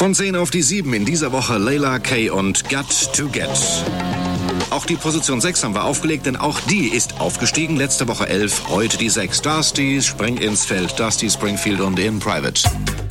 Von 10 auf die 7 in dieser Woche Layla K. und Got to Get. Auch die Position 6 haben wir aufgelegt, denn auch die ist aufgestiegen. Letzte Woche 11, heute die 6. Dusty, Spring ins Feld. Dusty, Springfield und In Private.